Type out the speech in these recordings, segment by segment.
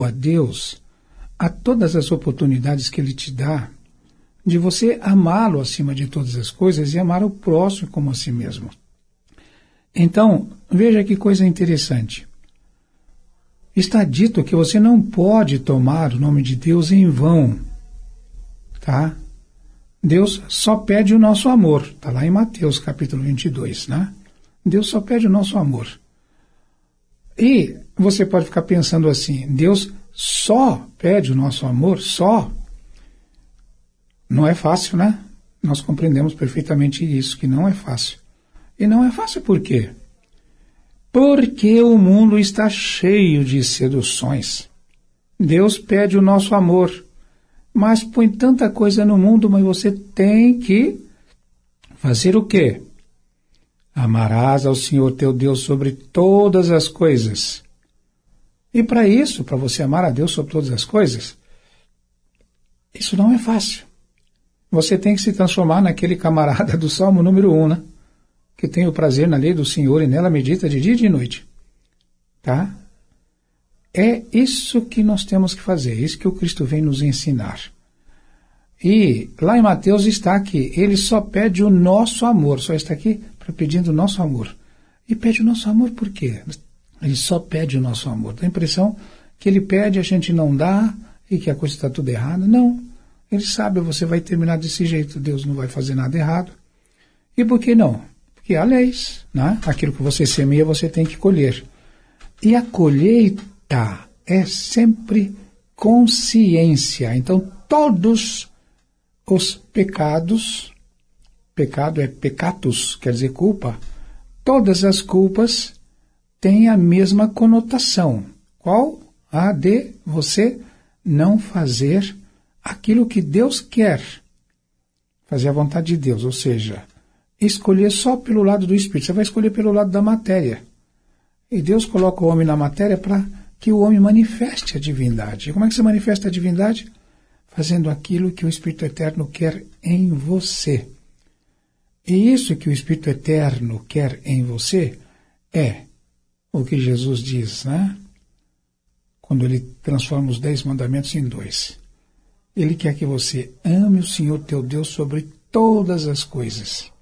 a Deus a todas as oportunidades que Ele te dá de você amá-lo acima de todas as coisas e amar o próximo como a si mesmo. Então, veja que coisa interessante. Está dito que você não pode tomar o nome de Deus em vão, tá? Deus só pede o nosso amor, está lá em Mateus capítulo 22, né? Deus só pede o nosso amor. E você pode ficar pensando assim, Deus só pede o nosso amor, só? Não é fácil, né? Nós compreendemos perfeitamente isso, que não é fácil. E não é fácil por quê? Porque o mundo está cheio de seduções. Deus pede o nosso amor, mas põe tanta coisa no mundo, mas você tem que fazer o quê? Amarás ao Senhor teu Deus sobre todas as coisas. E para isso, para você amar a Deus sobre todas as coisas, isso não é fácil. Você tem que se transformar naquele camarada do Salmo número 1, né? Que tem o prazer na lei do Senhor e nela medita de dia e de noite. Tá? É isso que nós temos que fazer, isso que o Cristo vem nos ensinar. E lá em Mateus está que ele só pede o nosso amor, só está aqui pedindo o nosso amor. E pede o nosso amor por quê? Ele só pede o nosso amor. Dá a impressão que ele pede, a gente não dá e que a coisa está tudo errada. Não. Ele sabe, você vai terminar desse jeito, Deus não vai fazer nada errado. E por que não? Porque há leis, né? Aquilo que você semeia, você tem que colher. E a colheita é sempre consciência. Então, todos os pecados, pecado é pecatus, quer dizer culpa, todas as culpas têm a mesma conotação. Qual? A de você não fazer aquilo que Deus quer. Fazer a vontade de Deus, ou seja, escolher só pelo lado do Espírito. Você vai escolher pelo lado da matéria. E Deus coloca o homem na matéria para que o homem manifeste a divindade. E como é que você manifesta a divindade? Fazendo aquilo que o Espírito Eterno quer em você. E isso que o Espírito Eterno quer em você é o que Jesus diz, né? Quando ele transforma os 10 mandamentos em 2. Ele quer que você ame o Senhor teu Deus sobre todas as coisas.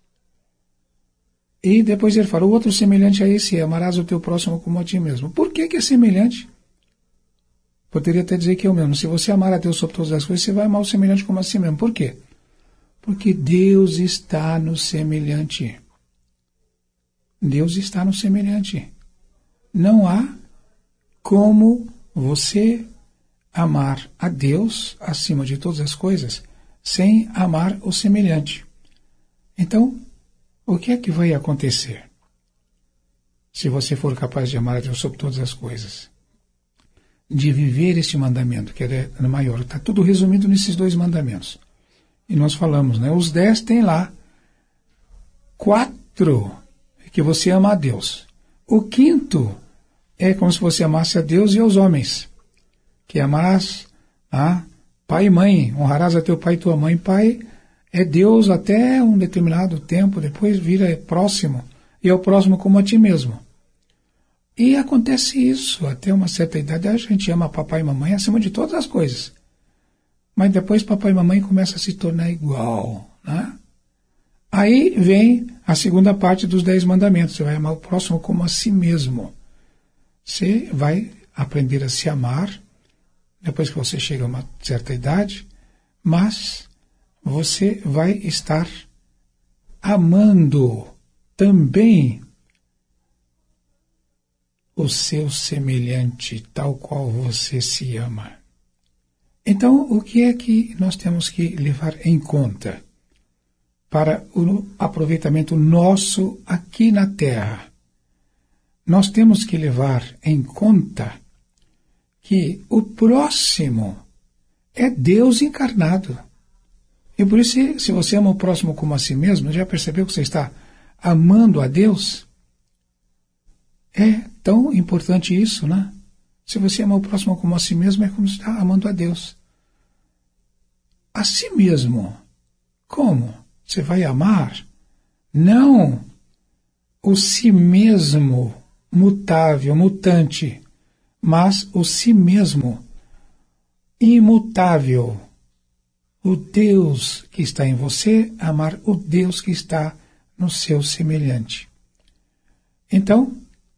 E depois ele fala, o outro semelhante a esse é, amarás o teu próximo como a ti mesmo. Por que é semelhante? Poderia até dizer que é o mesmo. Se você amar a Deus sobre todas as coisas, você vai amar o semelhante como a si mesmo. Por quê? Porque Deus está no semelhante. Deus está no semelhante. Não há como você amar a Deus acima de todas as coisas sem amar o semelhante. Então, o que é que vai acontecer se você for capaz de amar a Deus sobre todas as coisas? De viver este mandamento, que é maior. Está tudo resumido nesses 2 mandamentos. E nós falamos, né? Os 10 tem lá 4 que você ama a Deus. O 5º é como se você amasse a Deus e aos homens. Que amarás a pai e mãe, honrarás a teu pai e tua mãe. Pai é Deus até um determinado tempo, depois vira próximo, e é o próximo como a ti mesmo. E acontece isso, até uma certa idade a gente ama papai e mamãe acima de todas as coisas. Mas depois papai e mamãe começam a se tornar igual, né? Aí vem a segunda parte dos 10 mandamentos, você vai amar o próximo como a si mesmo. Você vai aprender a se amar, depois que você chega a uma certa idade, mas você vai estar amando também o seu semelhante, tal qual você se ama. Então, o que é que nós temos que levar em conta para o aproveitamento nosso aqui na Terra? Nós temos que levar em conta que o próximo é Deus encarnado. E por isso, se você ama o próximo como a si mesmo, já percebeu que você está amando a Deus? É tão importante isso, né? Se você ama o próximo como a si mesmo, é como se está amando a Deus. A si mesmo. Como? Você vai amar? Não o si mesmo mutável, mutante, mas o si mesmo imutável. O Deus que está em você, amar o Deus que está no seu semelhante. Então,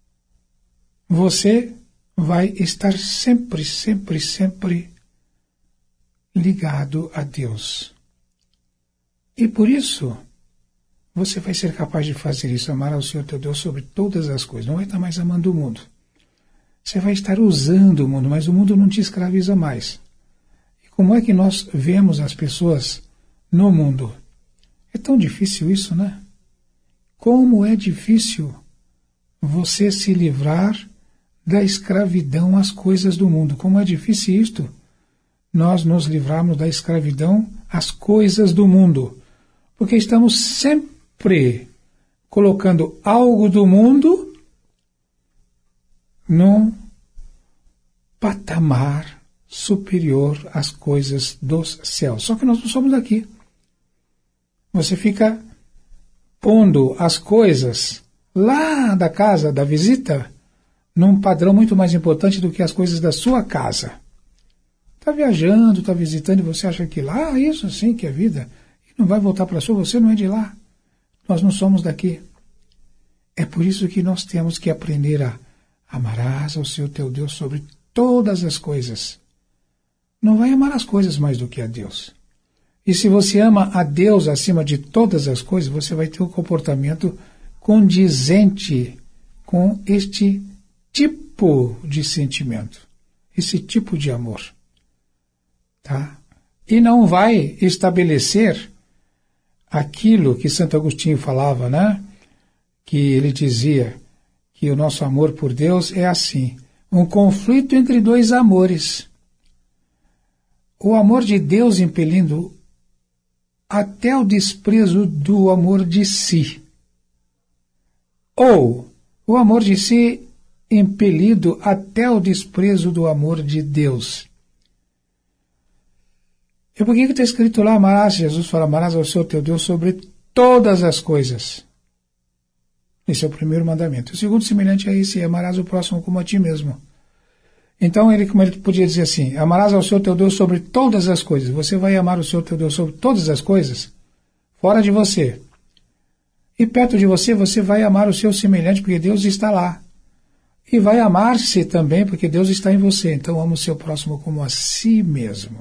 você vai estar sempre, sempre, sempre ligado a Deus. E por isso, você vai ser capaz de fazer isso, amar ao Senhor teu Deus sobre todas as coisas. Não vai estar mais amando o mundo. Você vai estar usando o mundo, mas o mundo não te escraviza mais. E como é que nós vemos as pessoas no mundo? É tão difícil isso, né? Como é difícil você se livrar da escravidão às coisas do mundo. Como é difícil isto, nós nos livrarmos da escravidão às coisas do mundo. Porque estamos sempre colocando algo do mundo num patamar superior às coisas dos céus. Só que nós não somos daqui. Você fica pondo as coisas lá da casa, da visita, num padrão muito mais importante do que as coisas da sua casa. Está viajando, está visitando e você acha que lá, isso sim que é vida, e não vai voltar para a sua, você não é de lá. Nós não somos daqui. É por isso que nós temos que aprender a amarás ao Senhor teu Deus sobre todas as coisas. Não vai amar as coisas mais do que a Deus. E se você ama a Deus acima de todas as coisas, você vai ter um comportamento condizente com este tipo de sentimento, esse tipo de amor. Tá? E não vai estabelecer aquilo que Santo Agostinho falava, né? Que ele dizia que o nosso amor por Deus é assim, um conflito entre dois amores. O amor de Deus impelindo até o desprezo do amor de si. Ou o amor de si impelido até o desprezo do amor de Deus. E por que está escrito lá, amarás, Jesus fala, amarás ao Senhor teu Deus sobre todas as coisas. Esse é o primeiro mandamento. O segundo, semelhante a esse, é amarás o próximo como a ti mesmo. Então, como ele podia dizer assim, amarás ao Senhor teu Deus sobre todas as coisas. Você vai amar o Senhor teu Deus sobre todas as coisas, fora de você. E perto de você, você vai amar o seu semelhante, porque Deus está lá. E vai amar-se também, porque Deus está em você. Então, ama o seu próximo como a si mesmo.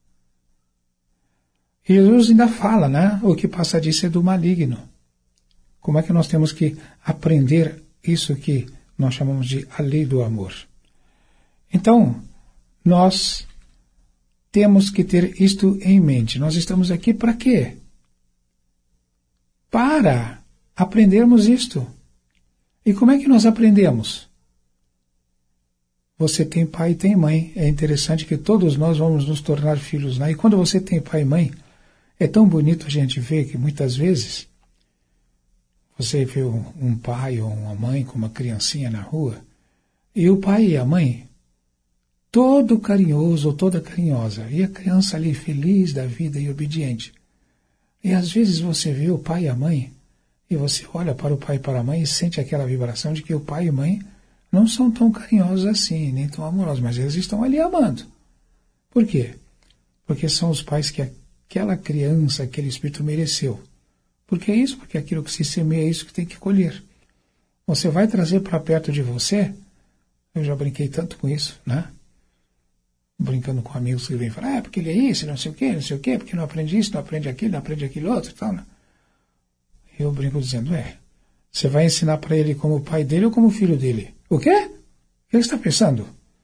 E Jesus ainda fala, né? O que passa disso é do maligno. Como é que nós temos que aprender isso que nós chamamos de a lei do amor? Então, nós temos que ter isto em mente. Nós estamos aqui para quê? Para aprendermos isto. E como é que nós aprendemos? Você tem pai e tem mãe. É interessante que todos nós vamos nos tornar filhos, né? E quando você tem pai e mãe, é tão bonito a gente ver que muitas vezes você vê um pai ou uma mãe com uma criancinha na rua, e o pai e a mãe todo carinhoso ou toda carinhosa, e a criança ali feliz da vida e obediente. E às vezes você vê o pai e a mãe, e você olha para o pai e para a mãe e sente aquela vibração de que o pai e a mãe não são tão carinhosos assim, nem tão amorosos, mas eles estão ali amando. Por quê? Porque são os pais que aquela criança, aquele espírito mereceu. Porque é isso, porque aquilo que se semeia é isso que tem que colher. Você vai trazer para perto de você, eu já brinquei tanto com isso, né? Brincando com amigos que vêm falar, porque ele é isso, não sei o quê, porque não aprende isso, não aprende aquilo, não aprende aquilo outro e tal, né? Eu brinco dizendo, você vai ensinar para ele como o pai dele ou como o filho dele? O quê? O que ele está pensando?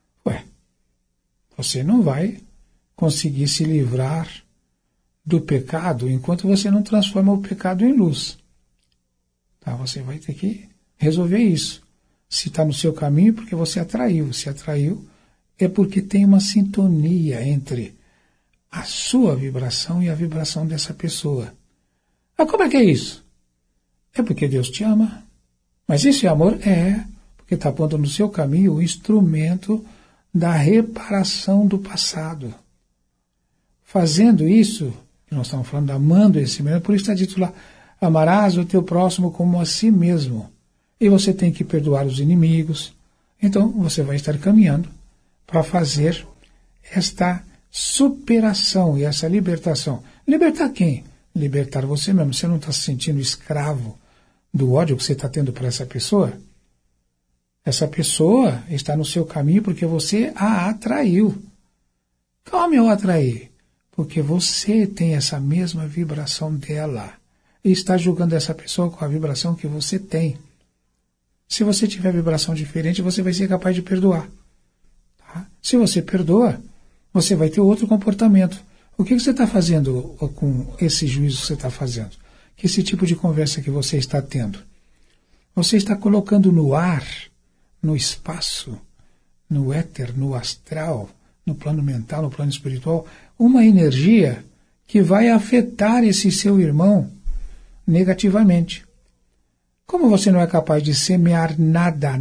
Você não vai conseguir se livrar do pecado enquanto você não transforma o pecado em luz. Tá? Você vai ter que resolver isso. Se está no seu caminho, porque você atraiu. Se atraiu, é porque tem uma sintonia entre a sua vibração e a vibração dessa pessoa. Mas como é que é isso? É porque Deus te ama. Mas isso é amor? É, porque está pondo no seu caminho o instrumento da reparação do passado. Fazendo isso, nós estamos falando, amando esse mesmo, por isso está dito lá, amarás o teu próximo como a si mesmo. E você tem que perdoar os inimigos. Então, você vai estar caminhando para fazer esta superação e essa libertação. Libertar quem? Libertar você mesmo. Você não está se sentindo escravo do ódio que você está tendo para essa pessoa? Essa pessoa está no seu caminho porque você a atraiu. Como eu atraí? Porque você tem essa mesma vibração dela e está julgando essa pessoa com a vibração que você tem. Se você tiver vibração diferente, você vai ser capaz de perdoar. Tá? Se você perdoa, você vai ter outro comportamento. O que você está fazendo com esse juízo que você está fazendo? Que esse tipo de conversa que você está tendo? Você está colocando no ar, no espaço, no éter, no astral, no plano mental, no plano espiritual, uma energia que vai afetar esse seu irmão negativamente. Como você não é capaz de semear nada,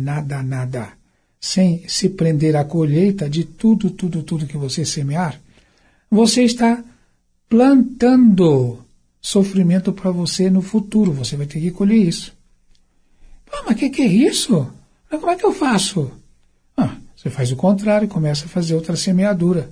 sem se prender à colheita de tudo que você semear, você está plantando sofrimento para você no futuro. Você vai ter que colher isso. Mas o que é isso? Mas como é que eu faço? Você faz o contrário, começa a fazer outra semeadura.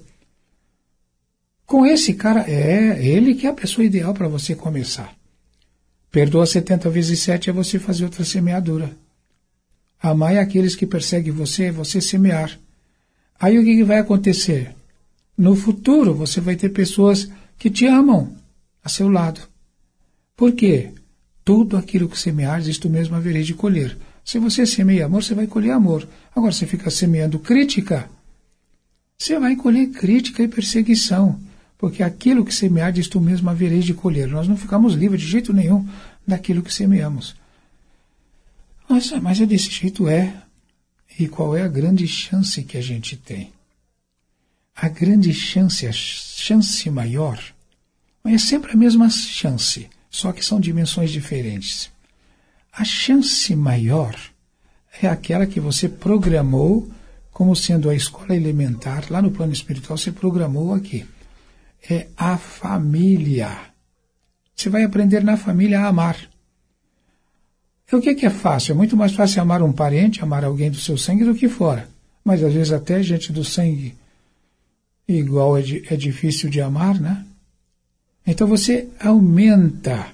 Com esse cara, ele que é a pessoa ideal para você começar. Perdoa 70 vezes 7 é você fazer outra semeadura. Amar aqueles que perseguem você, é você semear. Aí o que vai acontecer? No futuro você vai ter pessoas que te amam a seu lado. Por quê? Tudo aquilo que semeares, isto mesmo havereis de colher. Se você semeia amor, você vai colher amor. Agora, se fica semeando crítica, você vai colher crítica e perseguição. Porque aquilo que semear, isto mesmo havereis de colher. Nós não ficamos livres de jeito nenhum daquilo que semeamos. Nossa, mas é desse jeito E qual é a grande chance que a gente tem? A grande chance, a chance maior, é sempre a mesma chance, só que são dimensões diferentes. A chance maior é aquela que você programou como sendo a escola elementar, lá no plano espiritual você programou aqui. É a família. Você vai aprender na família a amar. E o que é fácil? É muito mais fácil amar um parente, amar alguém do seu sangue do que fora. Mas às vezes até gente do sangue igual é difícil de amar, né? Então você aumenta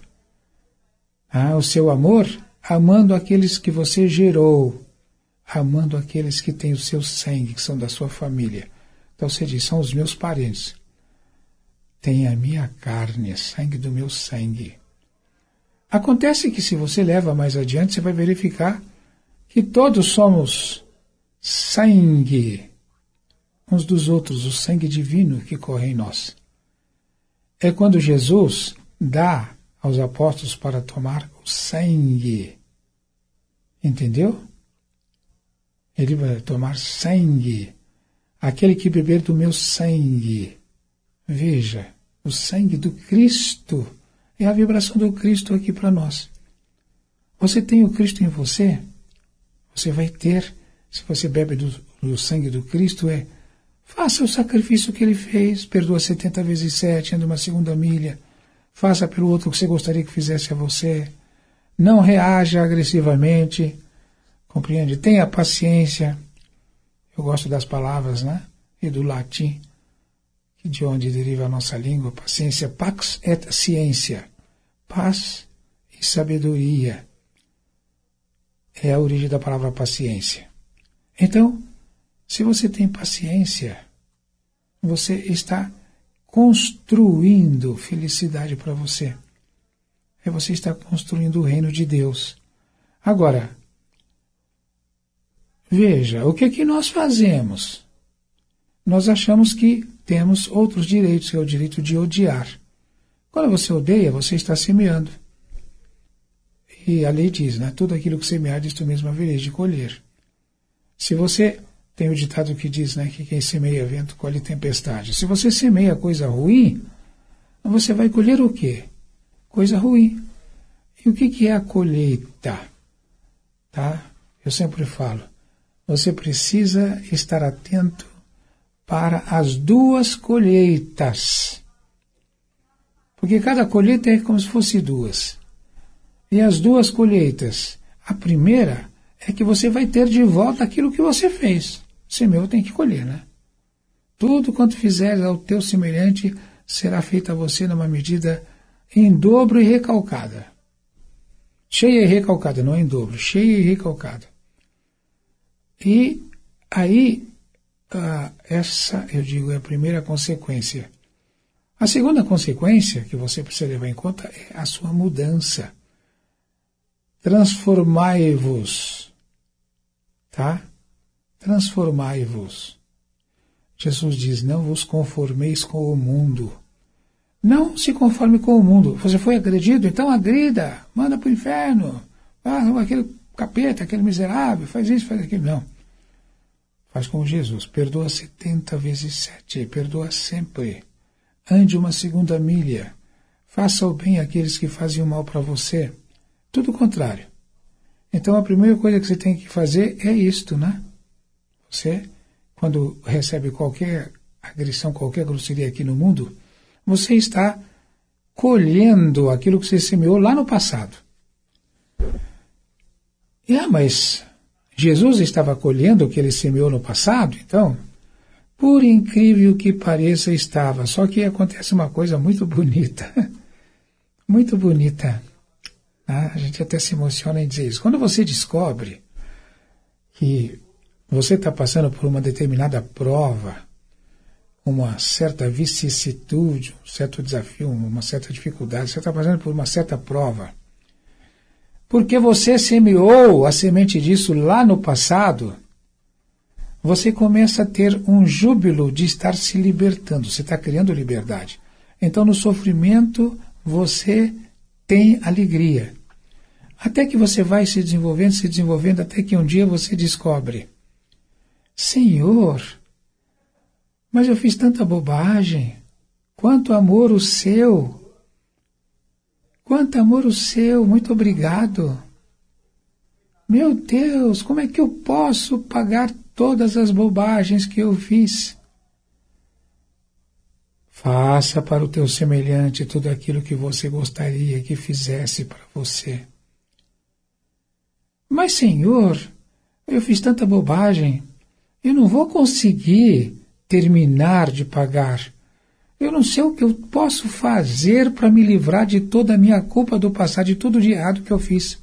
o seu amor amando aqueles que você gerou, amando aqueles que têm o seu sangue, que são da sua família. Então você diz, são os meus parentes. Tem a minha carne, é sangue do meu sangue. Acontece que se você leva mais adiante, você vai verificar que todos somos sangue uns dos outros, o sangue divino que corre em nós. É quando Jesus dá aos apóstolos para tomar o sangue. Entendeu? Ele vai tomar sangue. Aquele que beber do meu sangue. Veja, o sangue do Cristo é a vibração do Cristo aqui para nós. Você tem o Cristo em você? Você vai ter, se você bebe do sangue do Cristo, faça o sacrifício que ele fez, perdoa 70 vezes 7, anda uma segunda milha, faça pelo outro o que você gostaria que fizesse a você, não reaja agressivamente, compreende? Tenha paciência. Eu gosto das palavras, né? E do latim, de onde deriva a nossa língua, paciência, pax et ciência, paz e sabedoria. É a origem da palavra paciência. Então, se você tem paciência, você está construindo felicidade para você. Você está construindo o reino de Deus. Agora, veja, o que é que nós fazemos? Nós achamos que temos outros direitos, que é o direito de odiar. Quando você odeia, você está semeando. E a lei diz, né? Tudo aquilo que semear, isto mesmo havereis de colher. Se você tem o ditado que diz, né, que quem semeia vento colhe tempestade. Se você semeia coisa ruim, você vai colher o quê? Coisa ruim. E o que é a colheita? Tá? Eu sempre falo, você precisa estar atento para as duas colheitas. Porque cada colheita é como se fosse duas. E as duas colheitas, a primeira é que você vai ter de volta aquilo que você fez. Semeou, tem que colher, né? Tudo quanto fizeres ao teu semelhante será feito a você numa medida em dobro e recalcada. Cheia e recalcada, não em dobro, cheia e recalcada. E aí, essa, eu digo, é a primeira consequência. A segunda consequência que você precisa levar em conta é a sua mudança. Transformai-vos, tá? Transformai-vos. Jesus diz, não vos conformeis com o mundo. Não se conforme com o mundo. Você foi agredido? Então agrida, manda para o inferno. Aquele capeta, aquele miserável, faz isso, faz aquilo. Não. Faz como Jesus, perdoa 70 vezes 7, perdoa sempre. Ande uma segunda milha. Faça o bem àqueles que fazem o mal para você. Tudo o contrário. Então a primeira coisa que você tem que fazer é isto, né? Você, quando recebe qualquer agressão, qualquer grosseria aqui no mundo, você está colhendo aquilo que você semeou lá no passado. Mas Jesus estava colhendo o que ele semeou no passado, então, por incrível que pareça, estava. Só que acontece uma coisa muito bonita. Muito bonita. A gente até se emociona em dizer isso. Quando você descobre que você está passando por uma determinada prova, uma certa vicissitude, um certo desafio, uma certa dificuldade, você está passando por uma certa prova, porque você semeou a semente disso lá no passado, você começa a ter um júbilo de estar se libertando, você está criando liberdade. Então, no sofrimento, você tem alegria. Até que você vai se desenvolvendo, até que um dia você descobre, Senhor, mas eu fiz tanta bobagem, quanto amor o seu, muito obrigado. Meu Deus, como é que eu posso pagar todas as bobagens que eu fiz? Faça para o teu semelhante tudo aquilo que você gostaria que fizesse para você. Mas, Senhor, eu fiz tanta bobagem, eu não vou conseguir terminar de pagar. Eu não sei o que eu posso fazer para me livrar de toda a minha culpa do passado, de tudo de errado que eu fiz.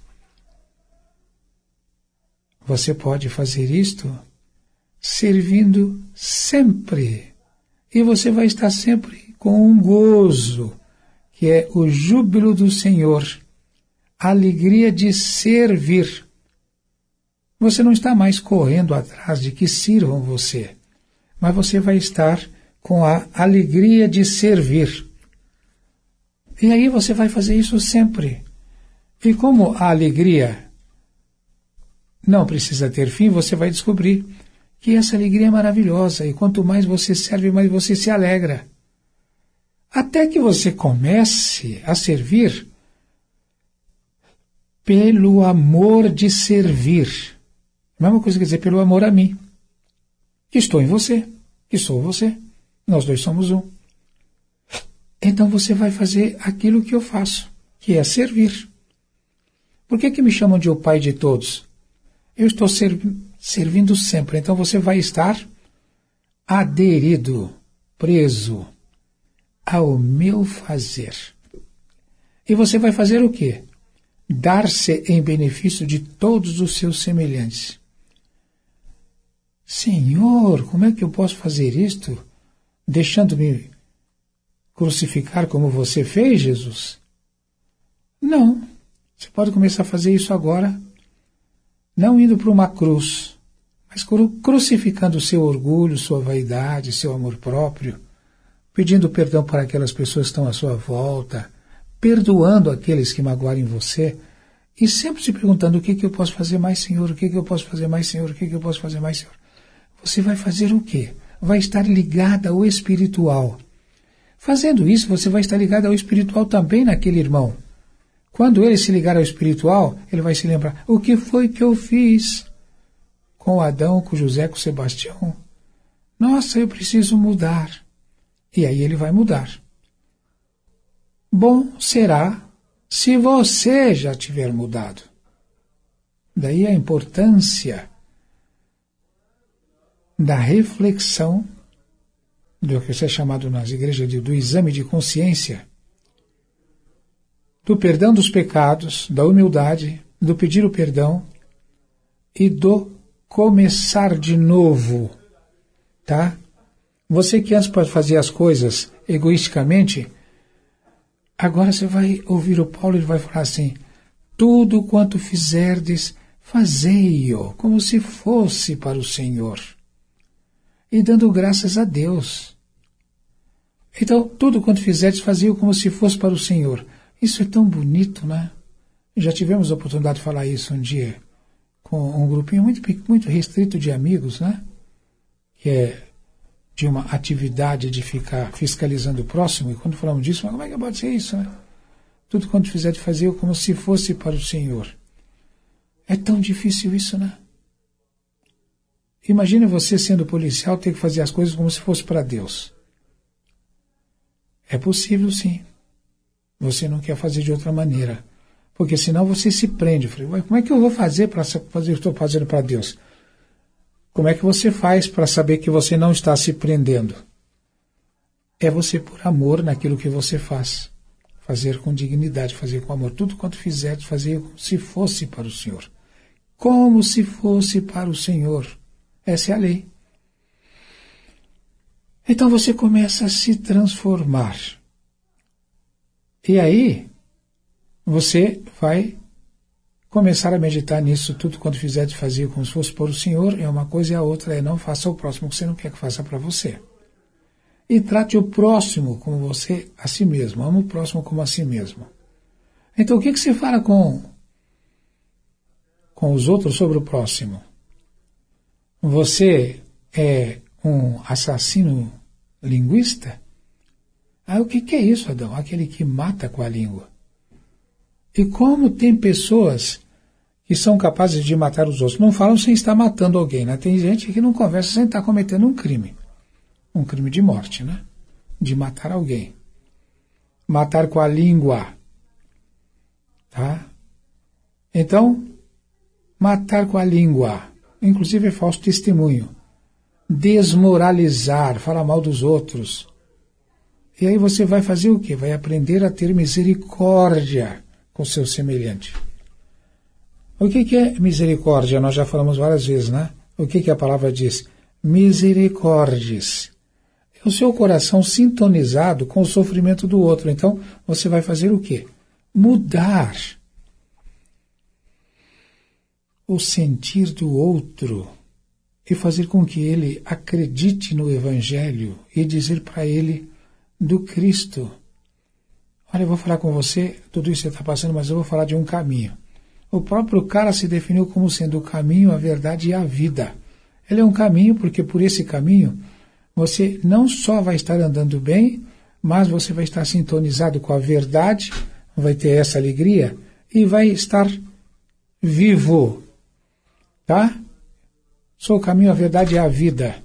Você pode fazer isto servindo sempre. E você vai estar sempre com um gozo, que é o júbilo do Senhor, a alegria de servir. Você não está mais correndo atrás de que sirvam você, mas você vai estar com a alegria de servir. E aí você vai fazer isso sempre. E como a alegria não precisa ter fim, você vai descobrir que essa alegria é maravilhosa, e quanto mais você serve, mais você se alegra. Até que você comece a servir pelo amor de servir. A mesma coisa quer dizer pelo amor a mim, que estou em você, que sou você, nós dois somos um. Então você vai fazer aquilo que eu faço, que é servir. Por que me chamam de o pai de todos? Eu estou servindo sempre, então você vai estar aderido, preso ao meu fazer. E você vai fazer o quê? Dar-se em benefício de todos os seus semelhantes. Senhor, como é que eu posso fazer isto? Deixando-me crucificar como você fez, Jesus? Não. Você pode começar a fazer isso agora, não indo para uma cruz, mas crucificando o seu orgulho, sua vaidade, seu amor próprio, pedindo perdão para aquelas pessoas que estão à sua volta, perdoando aqueles que magoarem você, e sempre se perguntando: o que eu posso fazer mais, Senhor? O que eu posso fazer mais, Senhor? O que eu posso fazer mais, Senhor? Você vai fazer o quê? Vai estar ligada ao espiritual. Fazendo isso, você vai estar ligado ao espiritual também naquele irmão. Quando ele se ligar ao espiritual, ele vai se lembrar: o que foi que eu fiz com Adão, com José, com Sebastião? Nossa, eu preciso mudar. E aí ele vai mudar. Bom será se você já tiver mudado. Daí a importância da reflexão, do que é chamado nas igrejas do exame de consciência, do perdão dos pecados, da humildade, do pedir o perdão e do começar de novo, tá? Você que antes pode fazer as coisas egoisticamente, agora você vai ouvir o Paulo, ele vai falar assim: tudo quanto fizerdes, fazei-o como se fosse para o Senhor, e dando graças a Deus. Então, tudo quanto fizerdes, fazei-o como se fosse para o Senhor. Isso é tão bonito, né? Já tivemos a oportunidade de falar isso um dia com um grupinho muito restrito de amigos, né? Que é de uma atividade de ficar fiscalizando o próximo, e quando falamos disso, como é que pode ser isso, né? Tudo quanto fizer de fazer como se fosse para o Senhor. É tão difícil isso, né? Imagine você sendo policial ter que fazer as coisas como se fosse para Deus. É possível, sim. Você não quer fazer de outra maneira. Porque senão você se prende. Eu falei, como é que eu vou fazer para fazer o que estou fazendo para Deus? Como é que você faz para saber que você não está se prendendo? É você por amor naquilo que você faz. Fazer com dignidade, fazer com amor. Tudo quanto fizer, fazer como se fosse para o Senhor. Como se fosse para o Senhor. Essa é a lei. Então você começa a se transformar. E aí, você vai começar a meditar nisso. Tudo quanto fizer de fazer como se fosse para o Senhor, é uma coisa, e a outra é não faça ao próximo que você não quer que faça para você. E trate o próximo como você a si mesmo. Ama o próximo como a si mesmo. Então, o que você fala com os outros sobre o próximo? Você é um assassino linguista? O que é isso, Adão? Aquele que mata com a língua. E como tem pessoas que são capazes de matar os outros? Não falam sem estar matando alguém, né? Tem gente que não conversa sem estar cometendo um crime. Um crime de morte, né? De matar alguém. Matar com a língua. Tá? Então, matar com a língua. Inclusive é falso testemunho. Desmoralizar, falar mal dos outros. E aí você vai fazer o quê? Vai aprender a ter misericórdia com seu semelhante. O que é misericórdia? Nós já falamos várias vezes, né? O que a palavra diz? Misericórdias. É o seu coração sintonizado com o sofrimento do outro. Então, você vai fazer o quê? Mudar o sentir do outro e fazer com que ele acredite no Evangelho e dizer para ele do Cristo. Olha, eu vou falar com você, tudo isso você está passando, mas eu vou falar de um caminho. O próprio cara se definiu como sendo o caminho, a verdade e a vida. Ele é um caminho porque por esse caminho você não só vai estar andando bem, mas você vai estar sintonizado com a verdade, vai ter essa alegria e vai estar vivo. Tá? Sou o caminho, a verdade e a vida.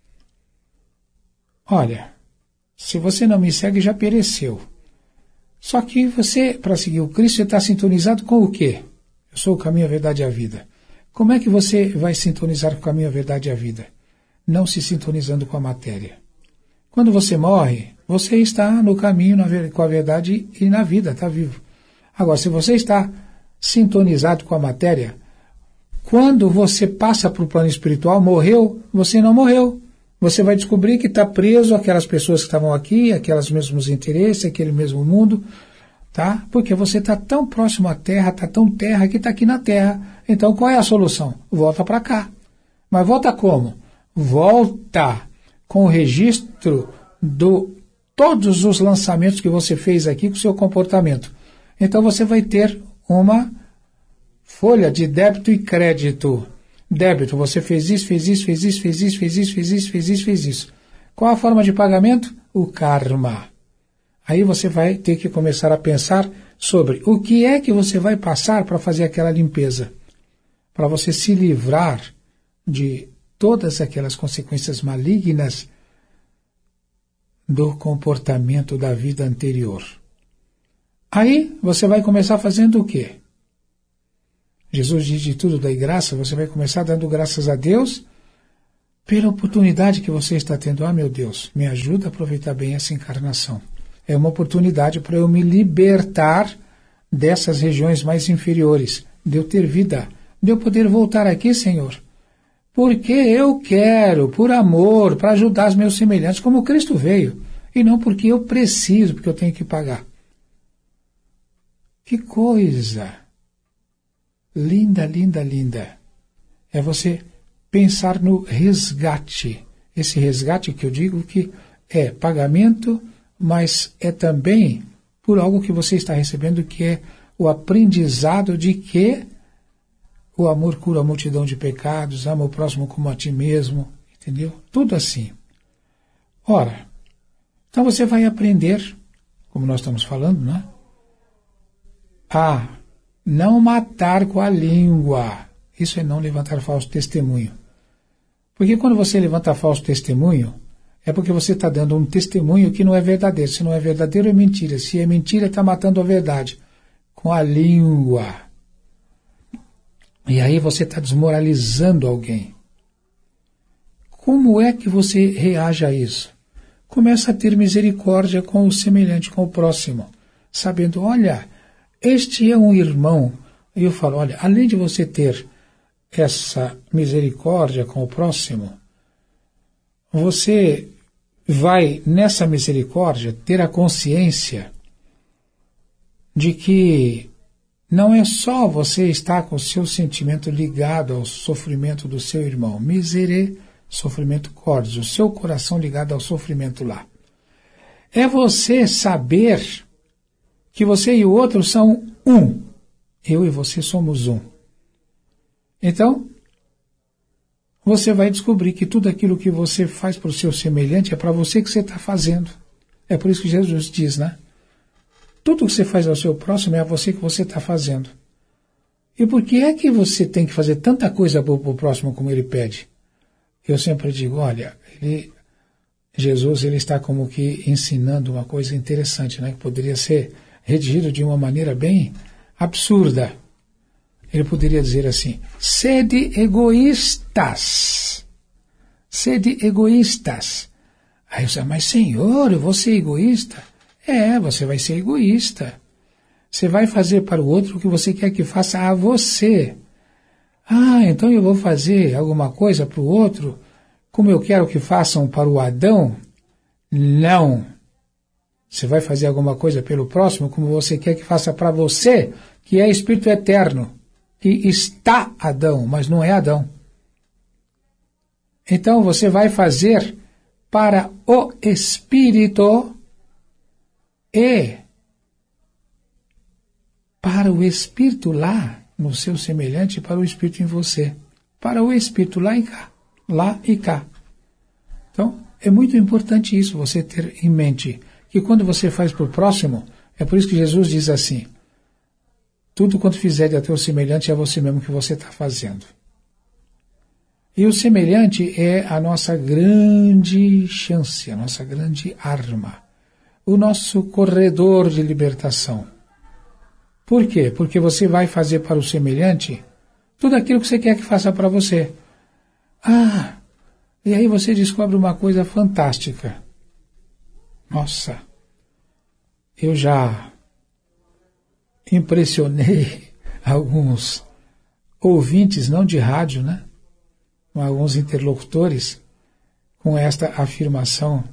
Olha, se você não me segue, já pereceu. Só que você, para seguir o Cristo, você está sintonizado com o quê? Eu sou o caminho, a verdade e a vida. Como é que você vai sintonizar com o caminho, a verdade e a vida? Não se sintonizando com a matéria. Quando você morre, você está no caminho, com a verdade e na vida, está vivo. Agora, se você está sintonizado com a matéria, quando você passa para o plano espiritual, morreu, você não morreu. Você vai descobrir que está preso àquelas pessoas que estavam aqui, aqueles mesmos interesses, aquele mesmo mundo, tá? Porque você está tão próximo à Terra, está tão terra que está aqui na Terra. Então, qual é a solução? Volta para cá. Mas volta como? Volta com o registro de todos os lançamentos que você fez aqui com o seu comportamento. Então, você vai ter uma folha de débito e crédito. Débito, você fez isso, fez isso, fez isso, fez isso, fez isso, fez isso, fez isso, fez isso. Qual a forma de pagamento? O karma. Aí você vai ter que começar a pensar sobre o que é que você vai passar para fazer aquela limpeza. Para você se livrar de todas aquelas consequências malignas do comportamento da vida anterior. Aí você vai começar fazendo o quê? Jesus diz de tudo dai graça, você vai começar dando graças a Deus pela oportunidade que você está tendo. Ah, meu Deus, me ajuda a aproveitar bem essa encarnação. É uma oportunidade para eu me libertar dessas regiões mais inferiores, de eu ter vida, de eu poder voltar aqui, Senhor, porque eu quero, por amor, para ajudar os meus semelhantes, como Cristo veio, e não porque eu preciso, porque eu tenho que pagar. Que coisa linda, linda, linda. É você pensar no resgate. Esse resgate que eu digo que é pagamento, mas é também por algo que você está recebendo, que é o aprendizado de que o amor cura a multidão de pecados, ama o próximo como a ti mesmo, entendeu? Tudo assim. Ora, então você vai aprender, como nós estamos falando, né? A não matar com a língua. Isso é não levantar falso testemunho. Porque quando você levanta falso testemunho, é porque você está dando um testemunho que não é verdadeiro. Se não é verdadeiro, é mentira. Se é mentira, está matando a verdade. Com a língua. E aí você está desmoralizando alguém. Como é que você reage a isso? Começa a ter misericórdia com o semelhante, com o próximo. Sabendo, olha, este é um irmão. E eu falo, olha, além de você ter essa misericórdia com o próximo, você vai, nessa misericórdia, ter a consciência de que não é só você estar com o seu sentimento ligado ao sofrimento do seu irmão. Misere, sofrimento cordis, o seu coração ligado ao sofrimento lá. É você saber que você e o outro são um. Eu e você somos um. Então, você vai descobrir que tudo aquilo que você faz para o seu semelhante é para você que você está fazendo. É por isso que Jesus diz, né? Tudo que você faz ao seu próximo é a você que você está fazendo. E por que é que você tem que fazer tanta coisa para o próximo como ele pede? Eu sempre digo, olha, Jesus ele está como que ensinando uma coisa interessante, né? Que poderia ser redigido de uma maneira bem absurda. Ele poderia dizer assim, sede egoístas. Sede egoístas. Aí você, mas Senhor, eu vou ser egoísta? É, você vai ser egoísta. Você vai fazer para o outro o que você quer que faça a você. Ah, então eu vou fazer alguma coisa para o outro como eu quero que façam para o Adão? Não. Você vai fazer alguma coisa pelo próximo como você quer que faça para você, que é Espírito Eterno, que está Adão, mas não é Adão. Então você vai fazer para o Espírito e para o Espírito lá no seu semelhante e para o Espírito em você. Para o Espírito lá e cá. Lá e cá. Então, é muito importante isso, você ter em mente que quando você faz para o próximo, é por isso que Jesus diz assim, tudo quanto fizer a teu semelhante é você mesmo que você está fazendo. E o semelhante é a nossa grande chance, a nossa grande arma, o nosso corredor de libertação. Por quê? Porque você vai fazer para o semelhante tudo aquilo que você quer que faça para você. Ah, e aí você descobre uma coisa fantástica. Nossa, eu já impressionei alguns ouvintes, não de rádio, né? Alguns interlocutores com esta afirmação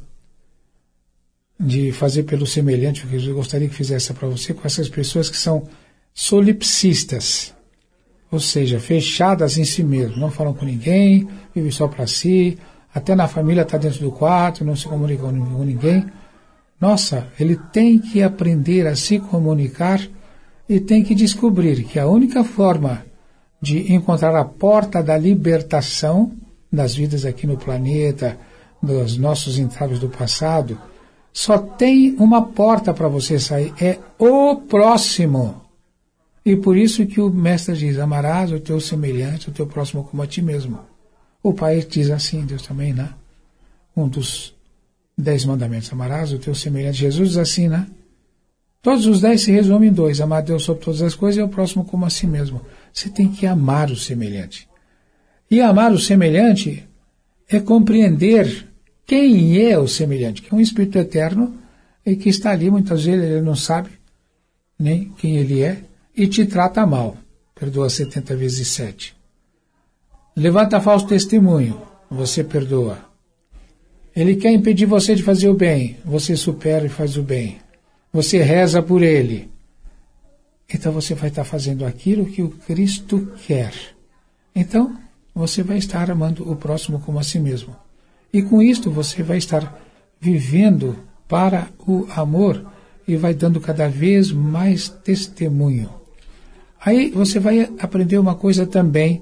de fazer pelo semelhante o que eu gostaria que fizesse para você, com essas pessoas que são solipsistas, ou seja, fechadas em si mesmo, não falam com ninguém, vivem só para si, até na família está dentro do quarto, não se comunica com ninguém. Nossa, ele tem que aprender a se comunicar e tem que descobrir que a única forma de encontrar a porta da libertação das vidas aqui no planeta, dos nossos entraves do passado, só tem uma porta para você sair, é o próximo. E por isso que o mestre diz, amarás o teu semelhante, o teu próximo como a ti mesmo. O Pai diz assim, Deus também, né? Um dos 10 mandamentos, amarás o teu semelhante. Jesus diz assim, né? Todos os 10 se resumem em 2. Amar a Deus sobre todas as coisas e o próximo como a si mesmo. Você tem que amar o semelhante. E amar o semelhante é compreender quem é o semelhante, que é um Espírito eterno e que está ali, muitas vezes ele não sabe nem quem ele é e te trata mal. Perdoa 70 vezes 7. Levanta falso testemunho, você perdoa. Ele quer impedir você de fazer o bem, você supera e faz o bem. Você reza por ele. Então você vai estar fazendo aquilo que o Cristo quer. Então você vai estar amando o próximo como a si mesmo. E com isto você vai estar vivendo para o amor e vai dando cada vez mais testemunho. Aí você vai aprender uma coisa também,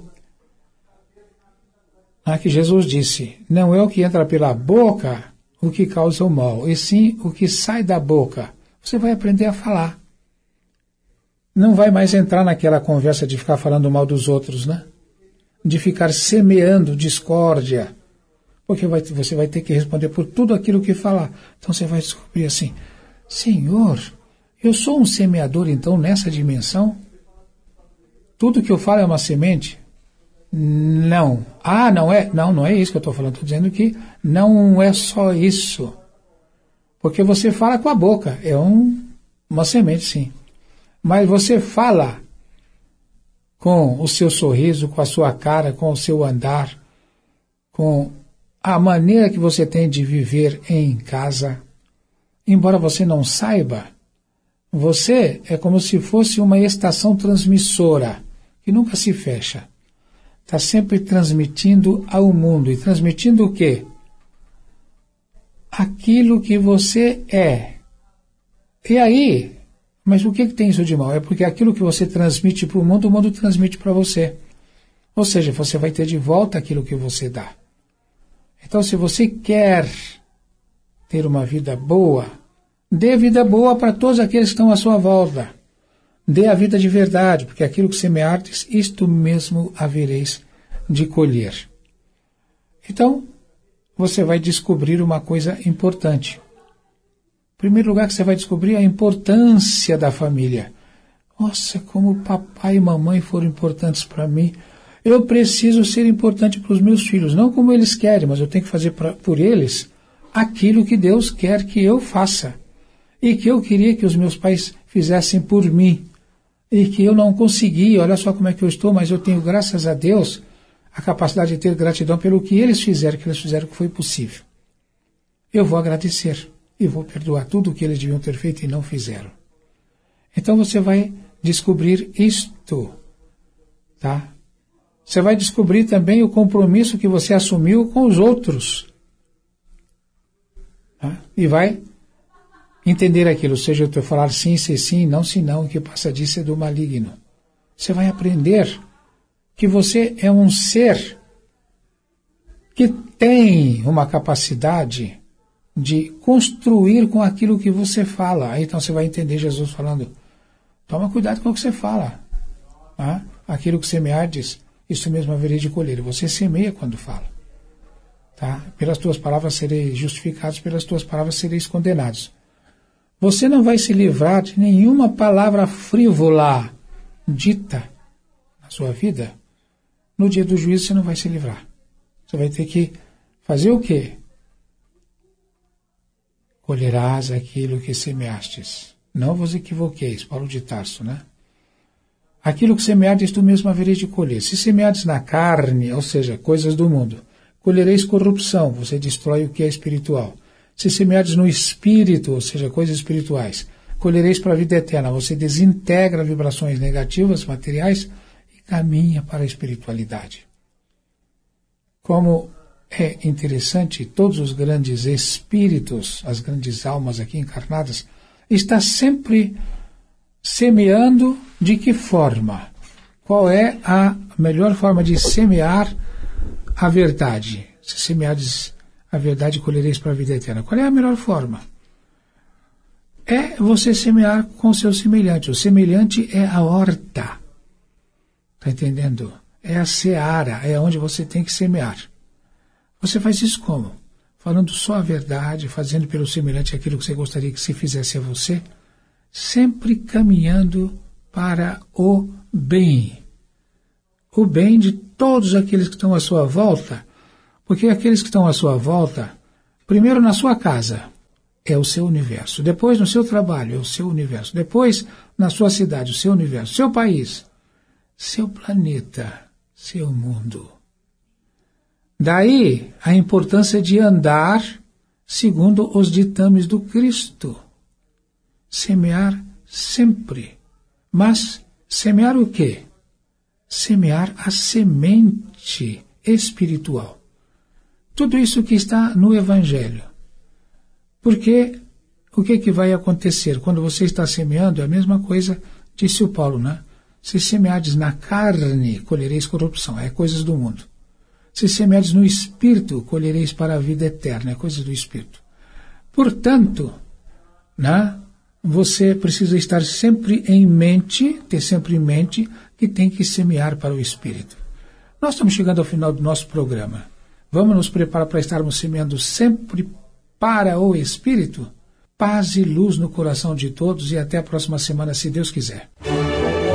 que Jesus disse: não é o que entra pela boca o que causa o mal, e sim o que sai da boca. Você vai aprender a falar. Não vai mais entrar naquela conversa de ficar falando mal dos outros, né? De ficar semeando discórdia. Porque você vai ter que responder por tudo aquilo que falar. Então você vai descobrir assim: Senhor, eu sou um semeador então nessa dimensão? Tudo que eu falo é uma semente? Não. Não é? Não é isso que eu estou falando. Estou dizendo que não é só isso. Porque você fala com a boca. É uma semente, sim. Mas você fala com o seu sorriso, com a sua cara, com o seu andar, com a maneira que você tem de viver em casa. Embora você não saiba, você é como se fosse uma estação transmissora, que nunca se fecha. Está sempre transmitindo ao mundo. E transmitindo o quê? Aquilo que você é. E aí, mas o que tem isso de mal? É porque aquilo que você transmite para o mundo transmite para você. Ou seja, você vai ter de volta aquilo que você dá. Então, se você quer ter uma vida boa, dê vida boa para todos aqueles que estão à sua volta. Dê a vida de verdade, porque aquilo que semeardes, isto mesmo havereis de colher. Então, você vai descobrir uma coisa importante. Em primeiro lugar, que você vai descobrir a importância da família. Nossa, como papai e mamãe foram importantes para mim. Eu preciso ser importante para os meus filhos, não como eles querem, mas eu tenho que fazer por eles aquilo que Deus quer que eu faça. E que eu queria que os meus pais fizessem por mim. E que eu não consegui, olha só como é que eu estou, mas eu tenho, graças a Deus, a capacidade de ter gratidão pelo que eles fizeram que foi possível. Eu vou agradecer e vou perdoar tudo o que eles deviam ter feito e não fizeram. Então você vai descobrir isto, tá? Você vai descobrir também o compromisso que você assumiu com os outros. Tá? E vai entender aquilo, ou seja, eu falar sim, se sim, não, se não, o que passa disso é do maligno. Você vai aprender que você é um ser que tem uma capacidade de construir com aquilo que você fala. Aí, então você vai entender Jesus falando: toma cuidado com o que você fala. Tá? Aquilo que semeardes, isso mesmo haveria de colher. Você semeia quando fala. Tá? Pelas tuas palavras sereis justificados, pelas tuas palavras sereis condenados. Você não vai se livrar de nenhuma palavra frívola dita na sua vida. No dia do juízo você não vai se livrar. Você vai ter que fazer o quê? Colherás aquilo que semeastes. Não vos equivoqueis, Paulo de Tarso, né? Aquilo que semeardes, tu mesmo havereis de colher. Se semeardes na carne, ou seja, coisas do mundo, colhereis corrupção, você destrói o que é espiritual. Se semeardes no espírito, ou seja, coisas espirituais, colhereis para a vida eterna. Você desintegra vibrações negativas, materiais, e caminha para a espiritualidade. Como é interessante, todos os grandes espíritos, as grandes almas aqui encarnadas, está sempre semeando de que forma? Qual é a melhor forma de semear a verdade? Se semeardes a verdade, colhereis para a vida eterna. Qual é a melhor forma? É você semear com o seu semelhante. O semelhante é a horta. Está entendendo? É a seara, é onde você tem que semear. Você faz isso como? Falando só a verdade, fazendo pelo semelhante aquilo que você gostaria que se fizesse a você, sempre caminhando para o bem de todos aqueles que estão à sua volta, porque aqueles que estão à sua volta, primeiro na sua casa, é o seu universo, depois no seu trabalho, é o seu universo, depois na sua cidade, o seu universo, seu país, seu planeta, seu mundo. Daí a importância de andar segundo os ditames do Cristo. Semear sempre. Mas semear o quê? Semear a semente espiritual. Tudo isso que está no Evangelho. Porque o que vai acontecer? Quando você está semeando, é a mesma coisa, disse o Paulo, né? Se semeardes na carne, colhereis corrupção, é coisas do mundo. Se semeardes no Espírito, colhereis para a vida eterna, é coisas do Espírito. Portanto, né, você precisa estar sempre em mente, ter sempre em mente que tem que semear para o Espírito. Nós estamos chegando ao final do nosso programa. Vamos nos preparar para estarmos semeando sempre para o Espírito? Paz e luz no coração de todos e até a próxima semana, se Deus quiser.